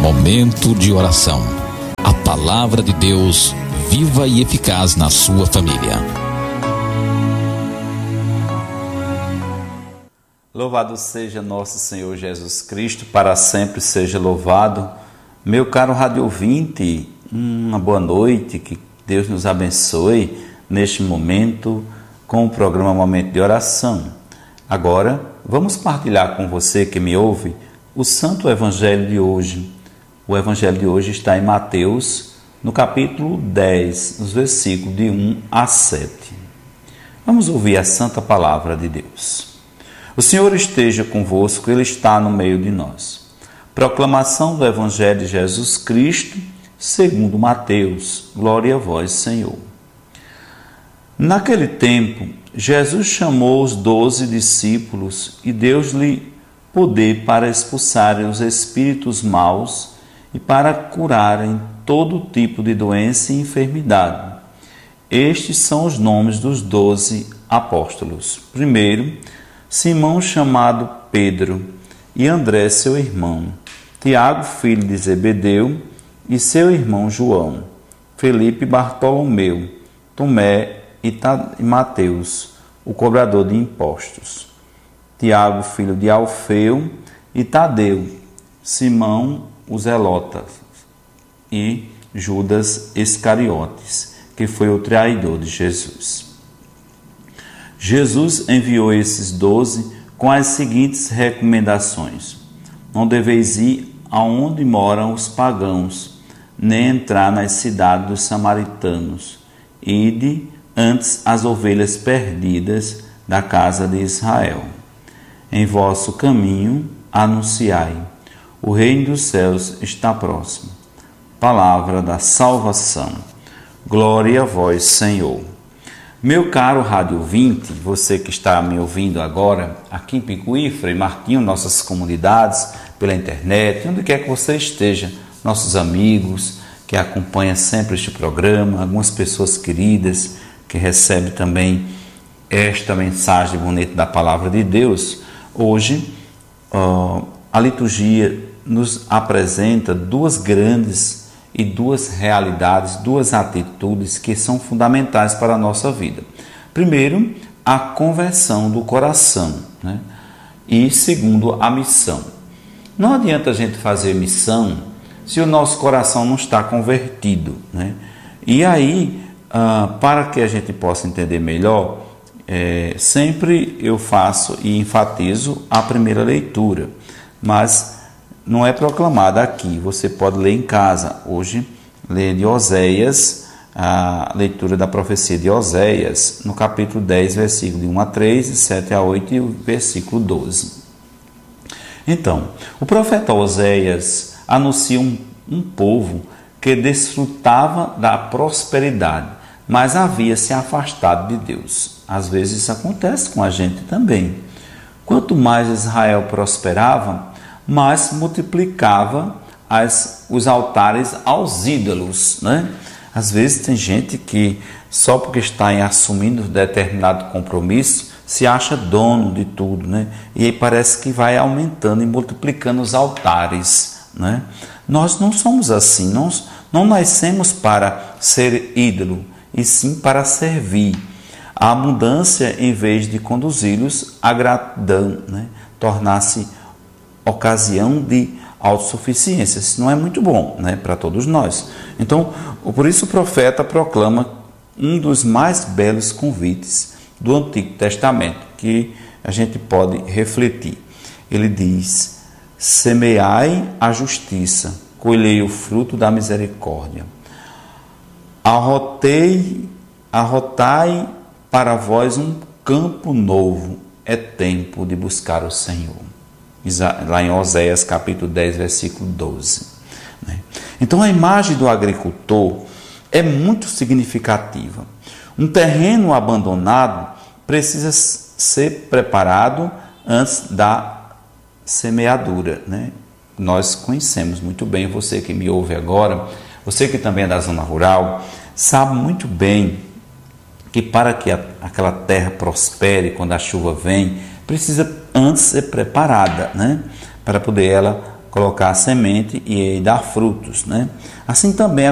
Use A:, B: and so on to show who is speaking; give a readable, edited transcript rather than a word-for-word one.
A: Momento de oração. A palavra de Deus, viva e eficaz na sua família.
B: Louvado seja nosso Senhor Jesus Cristo, para sempre seja louvado. Meu caro rádio ouvinte, uma boa noite, que Deus nos abençoe neste momento com o programa Momento de Oração. Agora, vamos partilhar com você que me ouve o Santo Evangelho de hoje. O Evangelho de hoje está em Mateus, no capítulo 10, nos versículos de 1 a 7. Vamos ouvir a Santa Palavra de Deus. O Senhor esteja convosco, Ele está no meio de nós. Proclamação do Evangelho de Jesus Cristo, segundo Mateus. Glória a vós, Senhor. Naquele tempo, Jesus chamou os 12 discípulos e deu-lhe poder para expulsarem os espíritos maus e para curarem todo tipo de doença e enfermidade. Estes são os nomes dos 12 apóstolos. Primeiro, Simão, chamado Pedro, e André, seu irmão, Tiago, filho de Zebedeu, e seu irmão João, Felipe e Bartolomeu, Tomé e Mateus, o cobrador de impostos, Tiago, filho de Alfeu, e Tadeu, Simão, o zelota, e Judas Iscariotes, que foi o traidor de Jesus. Jesus enviou esses 12 com as seguintes recomendações: não deveis ir aonde moram os pagãos, nem entrar nas cidades dos samaritanos. Ide antes as ovelhas perdidas da casa de Israel. Em vosso caminho anunciai: o reino dos céus está próximo. Palavra da salvação. Glória a vós, Senhor. Meu caro rádio ouvinte, você que está me ouvindo agora aqui em Picuí, Frei Martinho, nossas comunidades, pela internet, onde quer que você esteja, nossos amigos que acompanham sempre este programa, algumas pessoas queridas que recebem também esta mensagem bonita da Palavra de Deus. Hoje, a liturgia nos apresenta duas grandes e duas realidades, duas atitudes que são fundamentais para a nossa vida. Primeiro, a conversão do coração, né? E segundo, a missão. Não adianta a gente fazer missão se o nosso coração não está convertido, né? E aí, para que a gente possa entender melhor, sempre eu faço e enfatizo a primeira leitura, mas não é proclamada aqui, você pode ler em casa. Hoje, ler de Oséias, a leitura da profecia de Oséias, no capítulo 10, versículo de 1 a 3, de 7 a 8 e o versículo 12. Então, o profeta Oséias anuncia um povo que desfrutava da prosperidade, mas havia se afastado de Deus. Às vezes isso acontece com a gente também. Quanto mais Israel prosperava, mais multiplicava os altares aos ídolos, né? Às vezes tem gente que só porque está assumindo determinado compromisso se acha dono de tudo, né? E aí parece que vai aumentando e multiplicando os altares, né? Nós não somos assim, nós não nascemos para ser ídolo, e sim para servir. A abundância, em vez de conduzi-los à gratidão, né? Tornar-se ocasião de autossuficiência. Isso não é muito bom, né, para todos nós. Então, por isso o profeta proclama um dos mais belos convites do Antigo Testamento, que a gente pode refletir. Ele diz: semeai a justiça, colhei o fruto da misericórdia. Arrotai para vós um campo novo, é tempo de buscar o Senhor. Lá em Oséias capítulo 10, versículo 12. Então a imagem do agricultor é muito significativa. Um terreno abandonado precisa ser preparado antes da semeadura, né? Nós conhecemos muito bem, você que me ouve agora, você que também é da zona rural, sabe muito bem que para que aquela terra prospere quando a chuva vem, precisa antes ser preparada, né? Para poder ela colocar a semente e dar frutos, né? Assim também